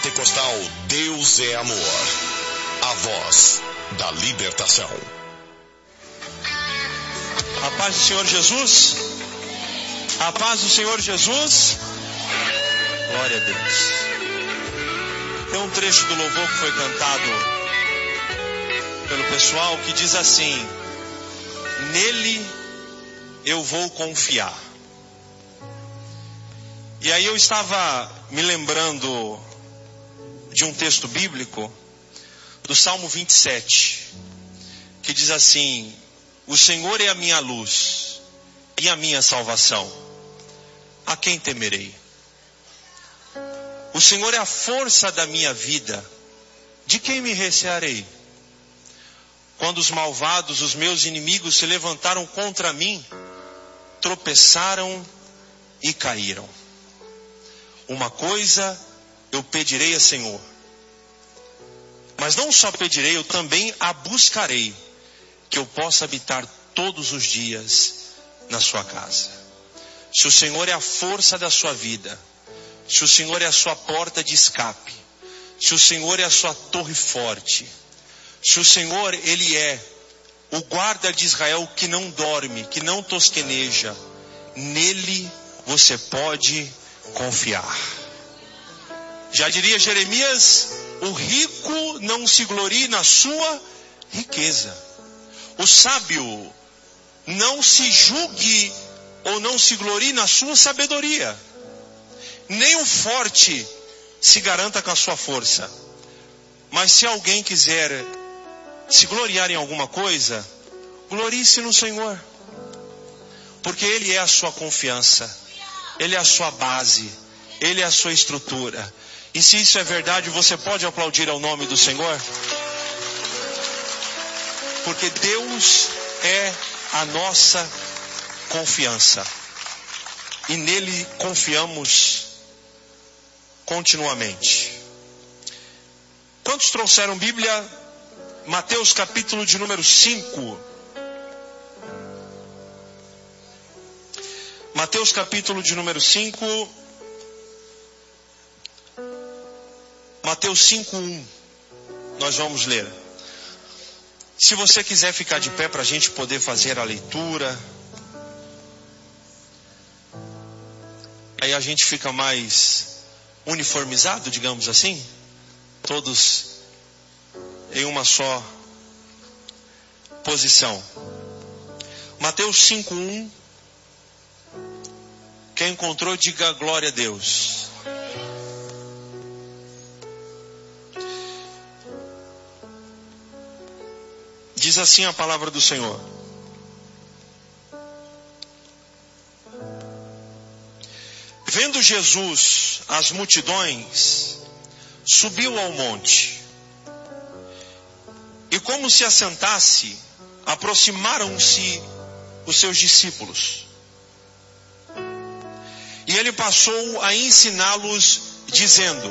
Pentecostal Deus é Amor. A voz da libertação. A paz do Senhor Jesus. A paz do Senhor Jesus. Glória a Deus. Tem um trecho do louvor que foi cantado pelo pessoal que diz assim: nele eu vou confiar. E aí eu estava me lembrando de um texto bíblico do Salmo 27, que diz assim: o Senhor é a minha luz e a minha salvação, a quem temerei? O Senhor é a força da minha vida, de quem me recearei? Quando os malvados, os meus inimigos, se levantaram contra mim, tropeçaram e caíram. Uma coisa eu pedirei a Senhor, mas não só pedirei, eu também a buscarei, que eu possa habitar todos os dias na sua casa. Se o Senhor é a força da sua vida, se o Senhor é a sua porta de escape, se o Senhor é a sua torre forte, se o Senhor, Ele é o guarda de Israel que não dorme, que não tosqueneja, nele você pode confiar. Já diria Jeremias: o rico não se glorie na sua riqueza. O sábio não se julgue ou não se glorie na sua sabedoria. Nem o forte se garanta com a sua força. Mas se alguém quiser se gloriar em alguma coisa, glorie-se no Senhor. Porque Ele é a sua confiança, Ele é a sua base, Ele é a sua estrutura. E se isso é verdade, você pode aplaudir ao nome do Senhor? Porque Deus é a nossa confiança. E nele confiamos continuamente. Quantos trouxeram Bíblia? Mateus capítulo de número 5. Mateus capítulo de número 5. Mateus 5:1, nós vamos ler. Se você quiser ficar de pé para a gente poder fazer a leitura, aí a gente fica mais uniformizado, digamos assim, todos em uma só posição. Mateus 5:1, quem encontrou, diga glória a Deus. Diz assim a palavra do Senhor: vendo Jesus as multidões, subiu ao monte, e como se assentasse, aproximaram-se os seus discípulos, e ele passou a ensiná-los, dizendo: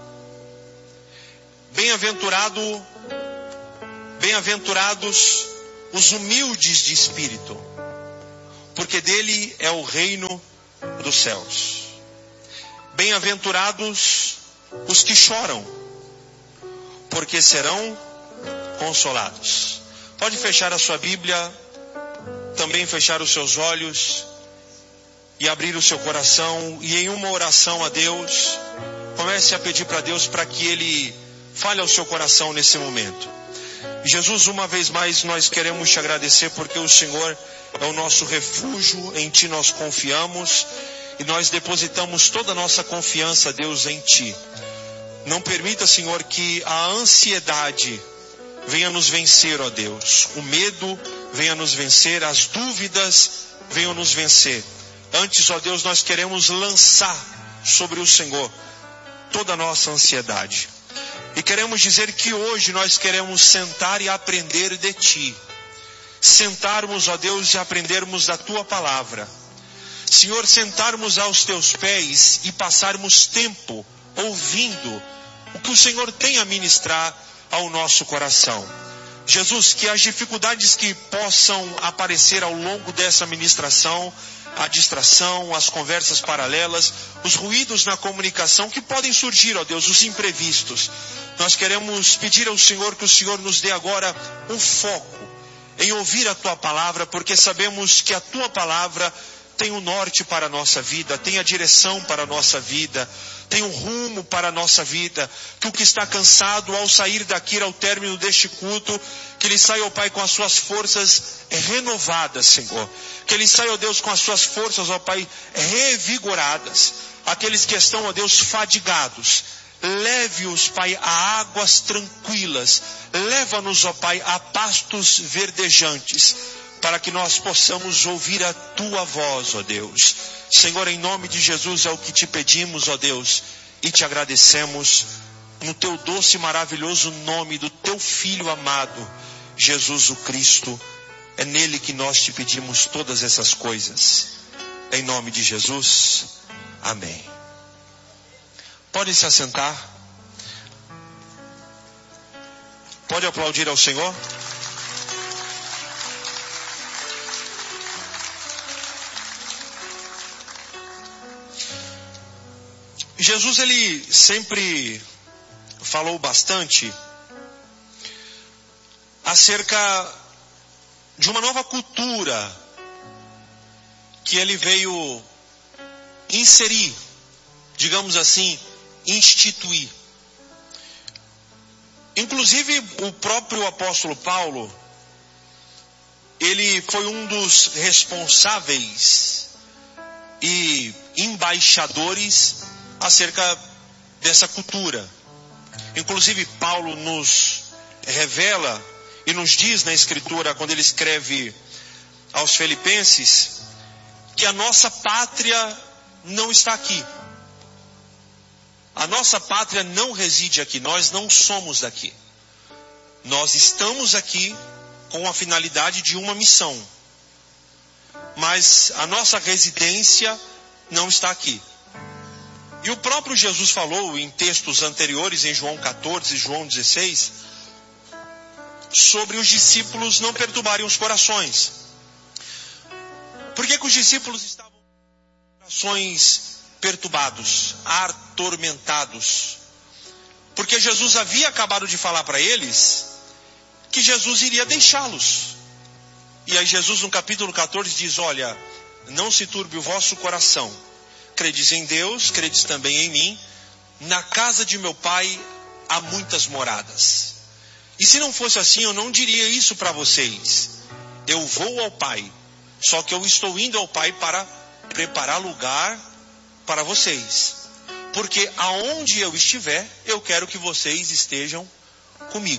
bem-aventurados os humildes de espírito, porque dele é o reino dos céus. Bem-aventurados os que choram, porque serão consolados. Pode fechar a sua Bíblia, também fechar os seus olhos e abrir o seu coração, e em uma oração a Deus, comece a pedir para Deus para que Ele fale ao seu coração nesse momento. Jesus, uma vez mais nós queremos te agradecer, porque o Senhor é o nosso refúgio, em Ti nós confiamos e nós depositamos toda a nossa confiança, Deus, em Ti. Não permita, Senhor, que a ansiedade venha nos vencer, ó Deus. O medo venha nos vencer, as dúvidas venham nos vencer. Antes, ó Deus, nós queremos lançar sobre o Senhor toda a nossa ansiedade. E queremos dizer que hoje nós queremos sentar e aprender de Ti. Sentarmos, ó Deus, e aprendermos da Tua palavra. Senhor, sentarmos aos Teus pés e passarmos tempo ouvindo o que o Senhor tem a ministrar ao nosso coração. Jesus, que as dificuldades que possam aparecer ao longo dessa ministração, a distração, as conversas paralelas, os ruídos na comunicação que podem surgir, ó Deus, os imprevistos. Nós queremos pedir ao Senhor que o Senhor nos dê agora um foco em ouvir a Tua palavra, porque sabemos que a Tua palavra tem um norte para a nossa vida, tem a direção para a nossa vida, tem um rumo para a nossa vida. Que o que está cansado ao sair daqui ao término deste culto, que ele saia, ó Pai, com as suas forças renovadas, Senhor. Que ele saia, ó Deus, com as suas forças, ó Pai, revigoradas. Aqueles que estão, ó Deus, fadigados, leve-os, Pai, a águas tranquilas. Leva-nos, ó Pai, a pastos verdejantes, para que nós possamos ouvir a Tua voz, ó Deus. Senhor, em nome de Jesus é o que te pedimos, ó Deus, e te agradecemos no Teu doce e maravilhoso nome do Teu Filho amado, Jesus o Cristo. É nele que nós te pedimos todas essas coisas. Em nome de Jesus, amém. Pode se assentar. Pode aplaudir ao Senhor. Jesus, ele sempre falou bastante acerca de uma nova cultura que ele veio inserir, digamos assim, instituir. Inclusive o próprio apóstolo Paulo, ele foi um dos responsáveis e embaixadores acerca dessa cultura. Inclusive Paulo nos revela e nos diz na Escritura, quando ele escreve aos Filipenses, que a nossa pátria não está aqui. A nossa pátria não reside aqui, nós não somos daqui. Nós estamos aqui com a finalidade de uma missão. Mas a nossa residência não está aqui. E o próprio Jesus falou em textos anteriores, em João 14 e João 16, sobre os discípulos não perturbarem os corações. Por que os discípulos estavam com corações perturbados, atormentados? Porque Jesus havia acabado de falar para eles que Jesus iria deixá-los. E aí Jesus no capítulo 14 diz: olha, não se turbe o vosso coração. Credes em Deus, credes também em mim. Na casa de meu Pai há muitas moradas. E se não fosse assim, eu não diria isso para vocês. Eu vou ao Pai, só que eu estou indo ao Pai para preparar lugar para vocês. Porque aonde eu estiver, eu quero que vocês estejam comigo.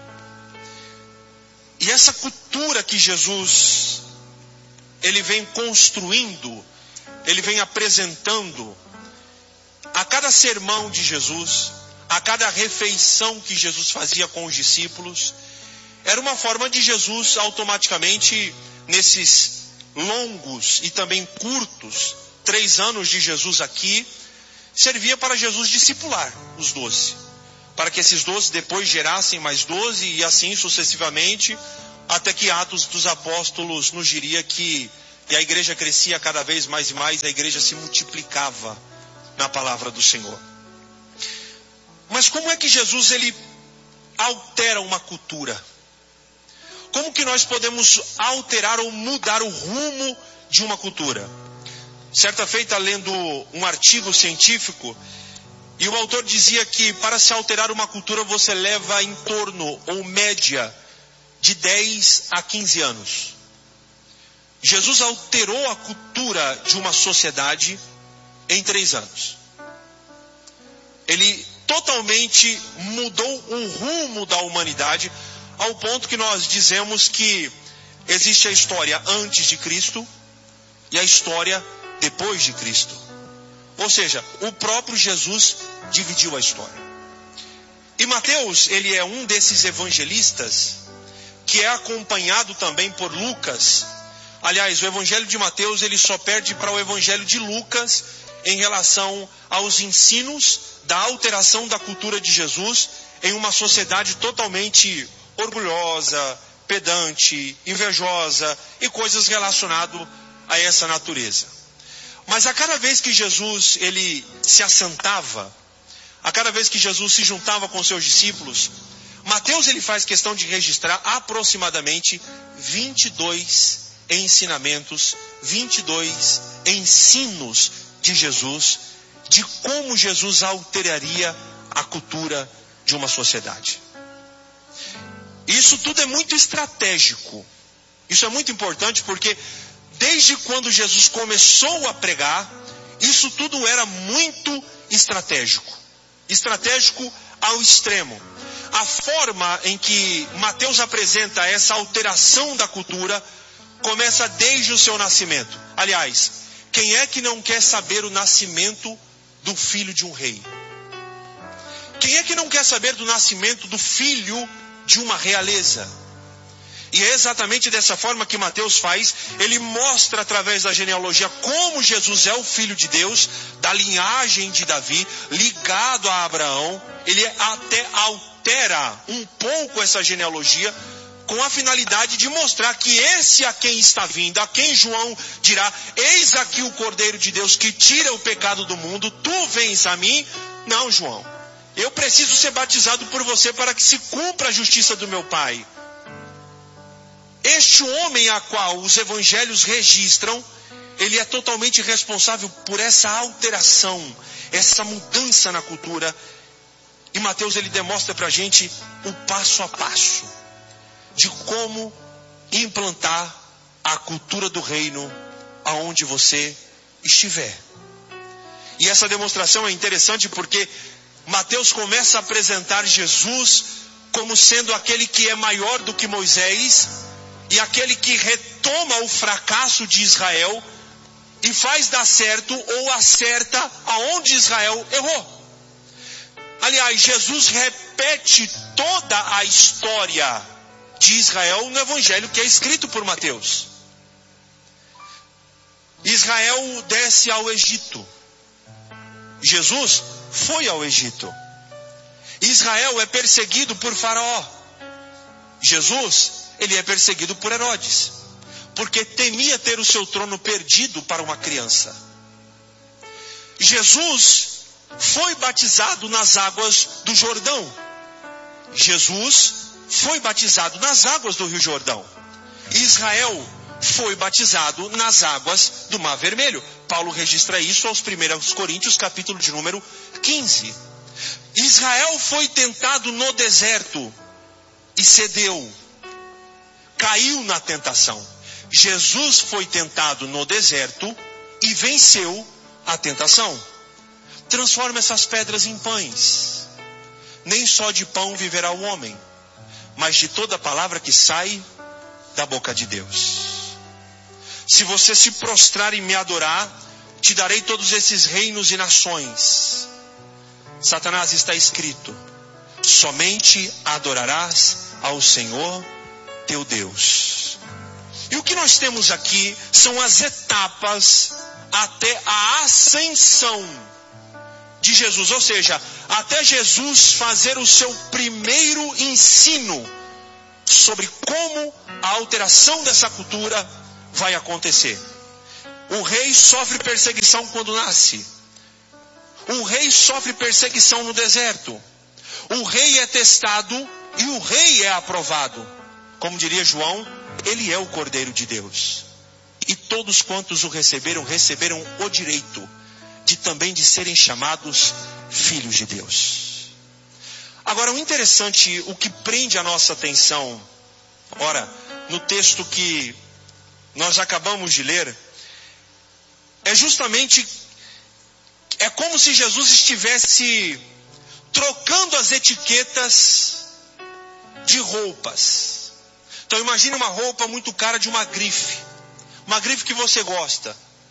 E essa cultura que Jesus, ele vem construindo, ele vem apresentando a cada sermão de Jesus, a cada refeição que Jesus fazia com os discípulos, era uma forma de Jesus automaticamente, nesses longos e também curtos 3 anos de Jesus aqui, servia para Jesus discipular os 12, para que esses 12 depois gerassem mais 12 e assim sucessivamente, até que Atos dos Apóstolos nos diria que a igreja crescia cada vez mais e mais, a igreja se multiplicava na palavra do Senhor. Mas como é que Jesus ele altera uma cultura? Como que nós podemos alterar ou mudar o rumo de uma cultura? Certa feita, lendo um artigo científico, e o autor dizia que para se alterar uma cultura você leva em torno, ou média, de 10 a 15 anos. Jesus alterou a cultura de uma sociedade em 3 anos. Ele totalmente mudou o rumo da humanidade, ao ponto que nós dizemos que existe a história antes de Cristo e a história depois de Cristo. Ou seja, o próprio Jesus dividiu a história. E Mateus, ele é um desses evangelistas que é acompanhado também por Lucas. Aliás, o evangelho de Mateus, ele só perde para o evangelho de Lucas em relação aos ensinos da alteração da cultura de Jesus em uma sociedade totalmente orgulhosa, pedante, invejosa e coisas relacionadas a essa natureza. Mas a cada vez que Jesus ele se assentava, a cada vez que Jesus se juntava com seus discípulos, Mateus ele faz questão de registrar aproximadamente 22 ensinamentos, 22 ensinos de Jesus, de como Jesus alteraria a cultura de uma sociedade. Isso tudo é muito estratégico. Isso é muito importante porque desde quando Jesus começou a pregar, isso tudo era muito estratégico. Estratégico ao extremo. A forma em que Mateus apresenta essa alteração da cultura começa desde o seu nascimento. Aliás, quem é que não quer saber o nascimento do filho de um rei? Quem é que não quer saber do nascimento do filho de uma realeza? E é exatamente dessa forma que Mateus faz. Ele mostra através da genealogia como Jesus é o Filho de Deus, da linhagem de Davi, ligado a Abraão. Ele até altera um pouco essa genealogia, com a finalidade de mostrar que esse a quem está vindo, a quem João dirá, eis aqui o Cordeiro de Deus que tira o pecado do mundo, tu vens a mim. Não, João, eu preciso ser batizado por você para que se cumpra a justiça do meu Pai. Este homem a qual os evangelhos registram, ele é totalmente responsável por essa alteração, essa mudança na cultura. E Mateus ele demonstra para a gente o passo a passo de como implantar a cultura do reino aonde você estiver. E essa demonstração é interessante porque Mateus começa a apresentar Jesus como sendo aquele que é maior do que Moisés, e aquele que retoma o fracasso de Israel e faz dar certo ou acerta aonde Israel errou. Aliás, Jesus repete toda a história de Israel no evangelho que é escrito por Mateus. Israel desce ao Egito. Jesus foi ao Egito. Israel é perseguido por Faraó. Jesus, ele é perseguido por Herodes, porque temia ter o seu trono perdido para uma criança. Jesus foi batizado nas águas do Jordão. Jesus foi batizado nas águas do Rio Jordão. Israel foi batizado nas águas do Mar Vermelho. Paulo registra isso aos 1 Coríntios, capítulo de número 15. Israel foi tentado no deserto e cedeu. Caiu na tentação. Jesus foi tentado no deserto e venceu a tentação. Transforma essas pedras em pães. Nem só de pão viverá o homem, mas de toda palavra que sai da boca de Deus. Se você se prostrar e me adorar, te darei todos esses reinos e nações. Satanás, está escrito: somente adorarás ao Senhor teu Deus. E o que nós temos aqui são as etapas até a ascensão de Jesus, ou seja, até Jesus fazer o seu primeiro ensino sobre como a alteração dessa cultura vai acontecer. O rei sofre perseguição quando nasce. O rei sofre perseguição no deserto. O rei é testado e o rei é aprovado. Como diria João, ele é o Cordeiro de Deus. E todos quantos o receberam, receberam o direito de serem chamados filhos de Deus. Agora, o interessante, o que prende a nossa atenção, ora, no texto que nós acabamos de ler, é justamente, é como se Jesus estivesse trocando as etiquetas de roupas. Então imagine uma roupa muito cara de uma grife que você gosta.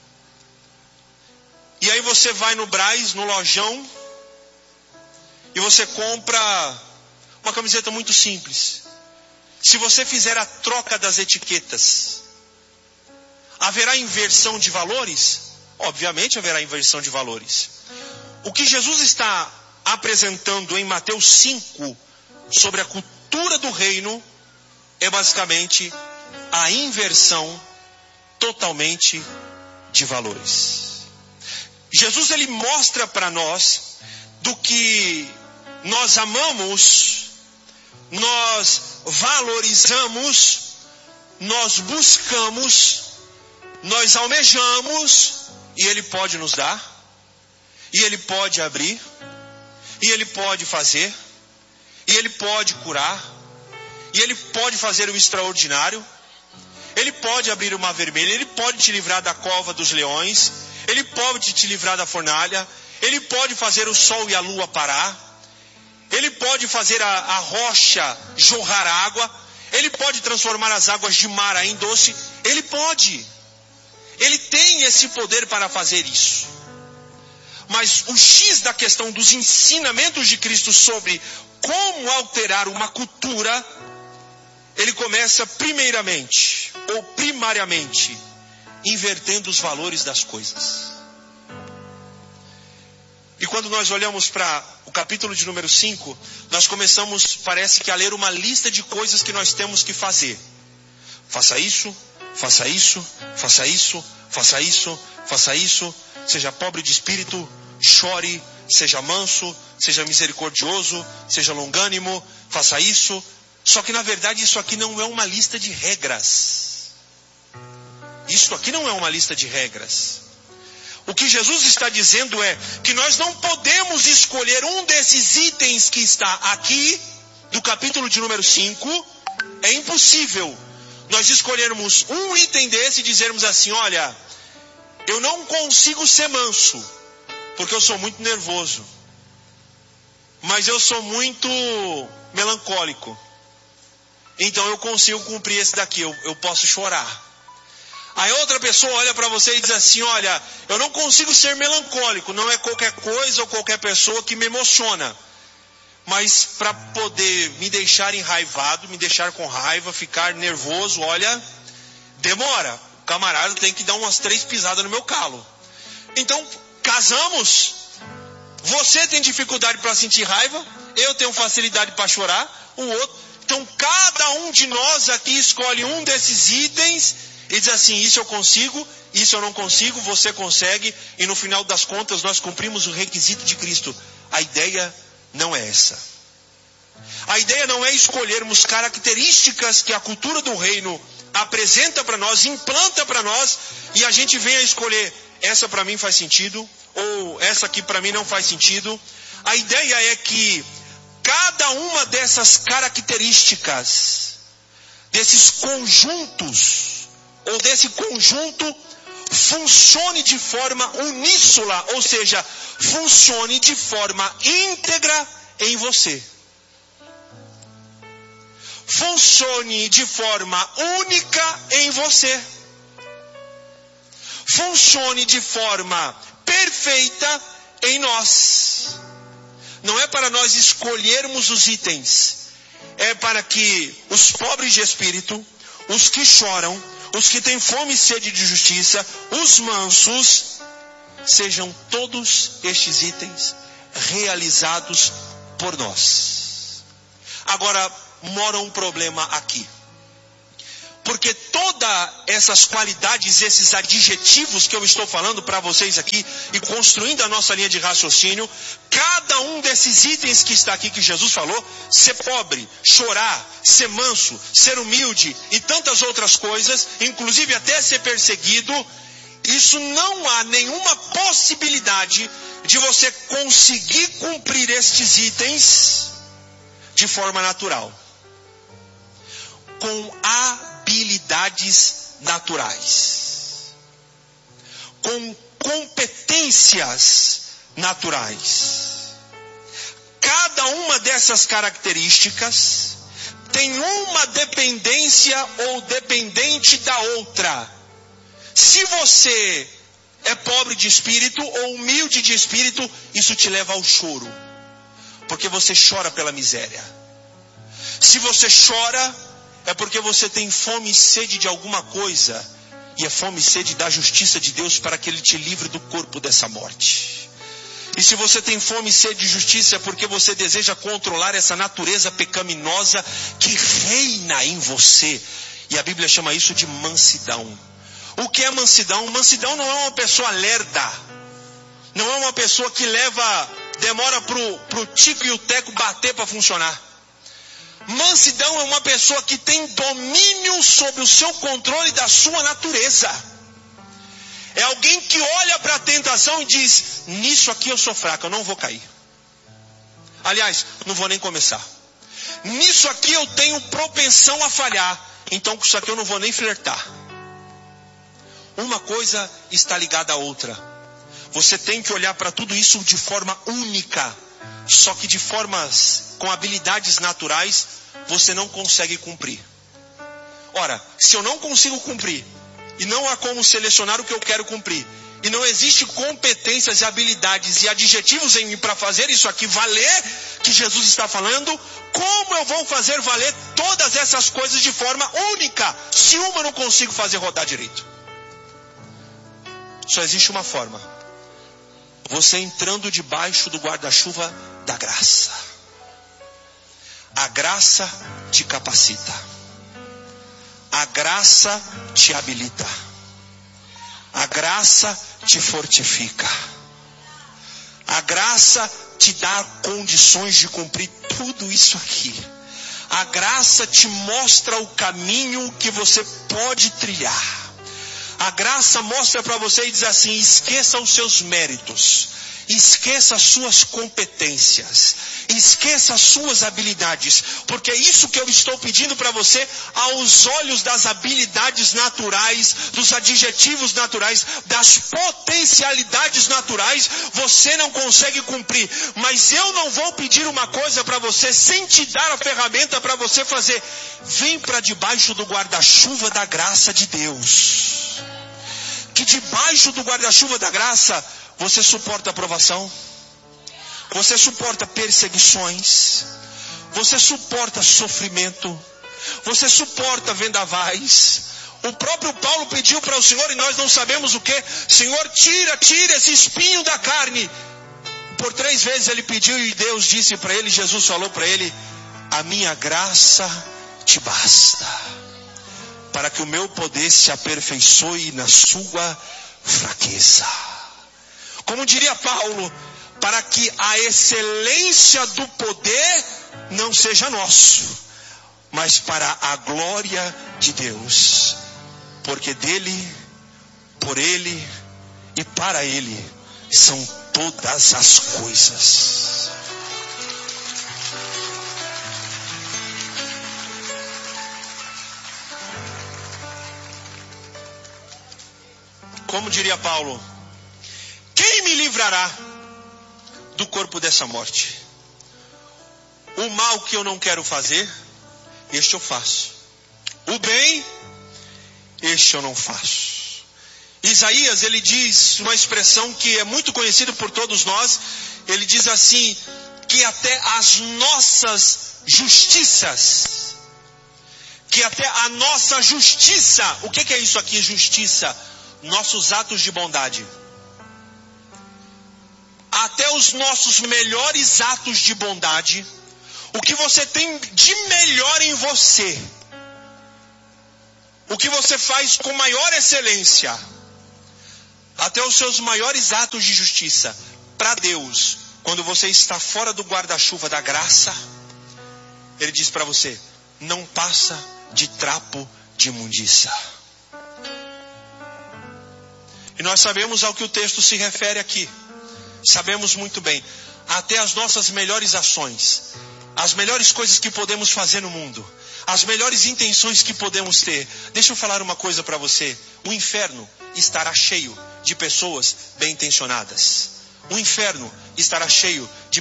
E aí você vai no Brás, no lojão, e você compra uma camiseta muito simples. Se você fizer a troca das etiquetas, haverá inversão de valores? Obviamente haverá inversão de valores. O que Jesus está apresentando em Mateus 5 sobre a cultura do reino é basicamente a inversão totalmente de valores. Jesus, ele mostra para nós do que nós amamos, nós valorizamos, nós buscamos, nós almejamos, e ele pode nos dar, e ele pode abrir, e ele pode fazer, e ele pode curar, e ele pode fazer o extraordinário, ele pode abrir o mar vermelho, ele pode te livrar da cova dos leões, ele pode te livrar da fornalha, ele pode fazer o sol e a lua parar, ele pode fazer a rocha jorrar água, ele pode transformar as águas de mar em doce, ele pode. Ele tem esse poder para fazer isso. Mas o X da questão dos ensinamentos de Cristo sobre como alterar uma cultura, ele começa primeiramente, ou primariamente, invertendo os valores das coisas. E quando nós olhamos para o capítulo de número 5, nós começamos, parece que, a ler uma lista de coisas que nós temos que fazer. Faça isso, faça isso, faça isso, faça isso, faça isso. Seja pobre de espírito, chore, seja manso, seja misericordioso, seja longânimo, faça isso. Só que na verdade isso aqui não é uma lista de regras. Isso aqui não é uma lista de regras. O que Jesus está dizendo é que nós não podemos escolher um desses itens que está aqui, do capítulo de número 5. É impossível nós escolhermos um item desse e dizermos assim: olha, eu não consigo ser manso, porque eu sou muito nervoso, mas eu sou muito melancólico, então eu consigo cumprir esse daqui, eu posso chorar. Aí outra pessoa olha para você e diz assim: olha, eu não consigo ser melancólico, não é qualquer coisa ou qualquer pessoa que me emociona, mas para poder me deixar enraivado, me deixar com raiva, ficar nervoso, olha, demora. O camarada tem que dar umas 3 pisadas no meu calo. Então, casamos. Você tem dificuldade para sentir raiva, eu tenho facilidade para chorar, o outro. Então, cada um de nós aqui escolhe um desses itens e diz assim: isso eu consigo, isso eu não consigo, você consegue, e no final das contas nós cumprimos o requisito de Cristo. A ideia não é essa. A ideia não é escolhermos características que a cultura do reino apresenta para nós, implanta para nós, e a gente venha escolher: essa para mim faz sentido, ou essa aqui para mim não faz sentido. A ideia é que cada uma dessas características, desses conjuntos, ou desse conjunto, funcione de forma uníssona, ou seja, funcione de forma íntegra em você. Funcione de forma única em você. Funcione de forma perfeita em nós. Não é para nós escolhermos os itens, é para que os pobres de espírito, os que choram, os que têm fome e sede de justiça, os mansos, sejam todos estes itens realizados por nós. Agora, mora um problema aqui. Porque todas essas qualidades, esses adjetivos que eu estou falando para vocês aqui, e construindo a nossa linha de raciocínio, cada um desses itens que está aqui que Jesus falou, ser pobre, chorar, ser manso, ser humilde e tantas outras coisas, inclusive até ser perseguido, isso não há nenhuma possibilidade de você conseguir cumprir estes itens de forma natural, com habilidades naturais, com competências naturais. Cada uma dessas características tem uma dependência ou dependente da outra. Se você é pobre de espírito ou humilde de espírito, isso te leva ao choro, porque você chora pela miséria. Se você chora, é porque você tem fome e sede de alguma coisa, e é fome e sede da justiça de Deus para que Ele te livre do corpo dessa morte. E se você tem fome e sede de justiça, é porque você deseja controlar essa natureza pecaminosa que reina em você. E a Bíblia chama isso de mansidão. O que é mansidão? Mansidão não é uma pessoa lerda. Não é uma pessoa que demora pro tico e o teco bater para funcionar. Mansidão é uma pessoa que tem domínio sobre o seu controle da sua natureza. É alguém que olha para a tentação e diz: nisso aqui eu sou fraco, eu não vou cair. Aliás, não vou nem começar. Nisso aqui eu tenho propensão a falhar, então com isso aqui eu não vou nem flertar. Uma coisa está ligada à outra. Você tem que olhar para tudo isso de forma única. Só que de formas com habilidades naturais, você não consegue cumprir. Ora, se eu não consigo cumprir, e não há como selecionar o que eu quero cumprir, e não existe competências e habilidades e adjetivos em mim para fazer isso aqui valer, que Jesus está falando, como eu vou fazer valer todas essas coisas de forma única, se uma eu não consigo fazer rodar direito? Só existe uma forma: você entrando debaixo do guarda-chuva da graça. A graça te capacita. A graça te habilita. A graça te fortifica. A graça te dá condições de cumprir tudo isso aqui. A graça te mostra o caminho que você pode trilhar. A graça mostra para você e diz assim: esqueça os seus méritos, esqueça as suas competências, esqueça as suas habilidades, porque é isso que eu estou pedindo para você aos olhos das habilidades naturais, dos adjetivos naturais, das potencialidades naturais, você não consegue cumprir. Mas eu não vou pedir uma coisa para você sem te dar a ferramenta para você fazer. Vem para debaixo do guarda-chuva da graça de Deus. Que debaixo do guarda-chuva da graça você suporta aprovação, você suporta perseguições, você suporta sofrimento, você suporta vendavais. O próprio Paulo pediu para o Senhor, e nós não sabemos o que: Senhor, tira esse espinho da carne. Por 3 vezes ele pediu e Deus disse para ele, Jesus falou para ele: a minha graça te basta, para que o meu poder se aperfeiçoe na sua fraqueza. Como diria Paulo, para que a excelência do poder não seja nosso, mas para a glória de Deus. Porque dele, por ele e para ele são todas as coisas. Como diria Paulo: quem me livrará do corpo dessa morte? O mal que eu não quero fazer, este eu faço. O bem, este eu não faço. Isaías, ele diz uma expressão que é muito conhecida por todos nós. Ele diz assim, que até as nossas justiças, que até a nossa justiça, o que é isso aqui, justiça? Nossos atos de bondade. Até os nossos melhores atos de bondade, o que você tem de melhor em você, o que você faz com maior excelência, até os seus maiores atos de justiça, para Deus, quando você está fora do guarda-chuva da graça, Ele diz para você: não passa de trapo de imundícia. E nós sabemos ao que o texto se refere aqui. Sabemos muito bem. Até as nossas melhores ações, as melhores coisas que podemos fazer no mundo, as melhores intenções que podemos ter. Deixa eu falar uma coisa para você. O inferno estará cheio de pessoas bem intencionadas. O inferno estará cheio de